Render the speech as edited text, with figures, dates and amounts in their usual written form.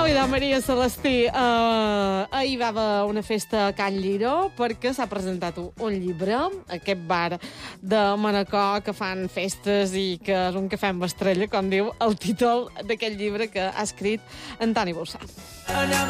Pau i de Maria Celestí, ahir va haver una festa a Can Liró perquè s'ha presentat un llibre, aquest bar de Manacor que fan festes i que és un cafè amb estrella, com diu el títol d'aquest llibre que ha escrit Antoni Bauçà.